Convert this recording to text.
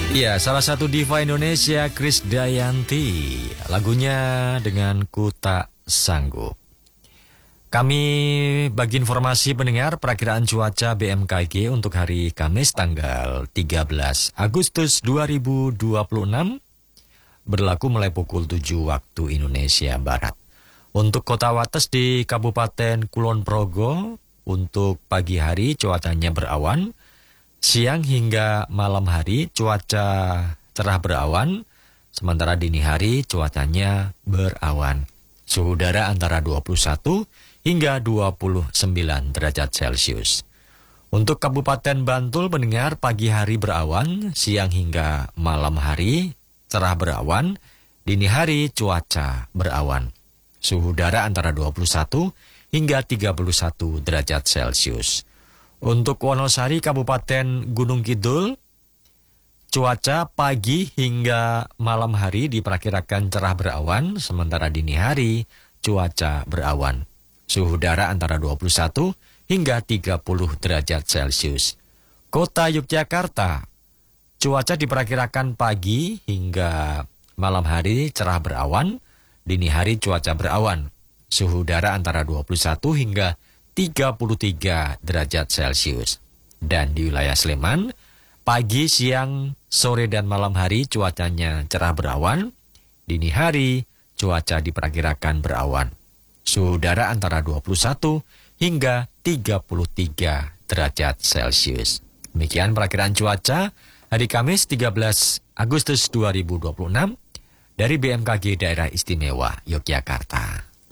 Iya, salah satu diva Indonesia, Krisdayanti. Lagunya dengan Ku Tak Sanggup. Kami bagi informasi pendengar perakiraan cuaca BMKG untuk hari Kamis tanggal 13 Agustus 2026 berlaku mulai pukul 7 waktu Indonesia Barat. Untuk Kota Wates di Kabupaten Kulon Progo, untuk pagi hari cuacanya berawan. Siang hingga malam hari cuaca cerah berawan, sementara dini hari cuacanya berawan. Suhu udara antara 21 hingga 29 derajat Celcius. Untuk Kabupaten Bantul pendengar pagi hari berawan, siang hingga malam hari cerah berawan, dini hari cuaca berawan. Suhu udara antara 21 hingga 31 derajat Celcius. Untuk Wonosari, Kabupaten Gunung Kidul, cuaca pagi hingga malam hari diperkirakan cerah berawan, sementara dini hari cuaca berawan. Suhu udara antara 21 hingga 30 derajat Celcius. Kota Yogyakarta, cuaca diperkirakan pagi hingga malam hari cerah berawan, dini hari cuaca berawan. Suhu udara antara 21 hingga 33 derajat Celcius. Dan di wilayah Sleman, pagi, siang, sore, dan malam hari cuacanya cerah berawan. Dini hari cuaca diperkirakan berawan. Suhu udara antara 21 hingga 33 derajat Celcius. Demikian perakiraan cuaca hari Kamis 13 Agustus 2026 dari BMKG Daerah Istimewa Yogyakarta.